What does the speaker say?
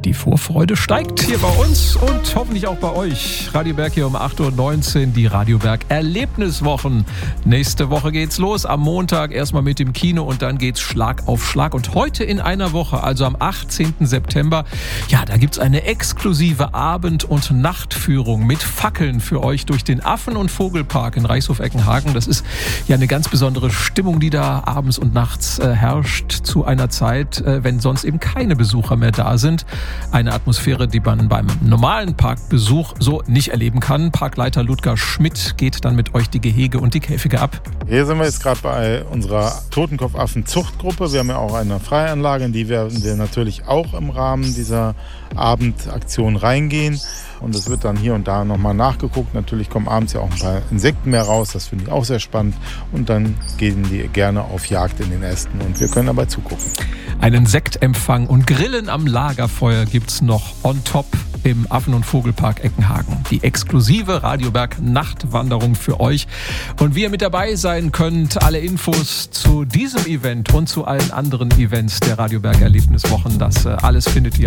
Die Vorfreude steigt hier bei uns und hoffentlich auch bei euch. Radio Berg hier um 8.19 Uhr, die Radio Berg Erlebniswochen. Nächste Woche geht's los, am Montag erstmal mit dem Kino und dann geht's Schlag auf Schlag. Und heute in einer Woche, also am 18. September, ja, da gibt's eine exklusive Abend- und Nachtführung mit Fackeln für euch durch den Affen- und Vogelpark in Reichshof-Eckenhagen. Das ist ja eine ganz besondere Stimmung, die da abends und nachts herrscht, zu einer Zeit, wenn sonst eben keine Besucher mehr da sind. Eine Atmosphäre, die man beim normalen Parkbesuch so nicht erleben kann. Parkleiter Ludger Schmidt geht dann mit euch die Gehege und die Käfige ab. Hier sind wir jetzt gerade bei unserer Totenkopfaffen-Zuchtgruppe. Wir haben ja auch eine Freianlage, in die werden wir natürlich auch im Rahmen dieser Abendaktion reingehen. Und es wird dann hier und da nochmal nachgeguckt. Natürlich kommen abends ja auch ein paar Insekten mehr raus. Das finde ich auch sehr spannend. Und dann gehen die gerne auf Jagd in den Ästen. Und wir können dabei zugucken. Einen Sektempfang und Grillen am Lagerfeuer gibt's noch on top im Affen- und Vogelpark Eckenhagen. Die exklusive Radio Berg Nachtwanderung für euch. Und wie ihr mit dabei sein könnt, alle Infos zu diesem Event und zu allen anderen Events der Radio Berg Erlebniswochen, das alles findet ihr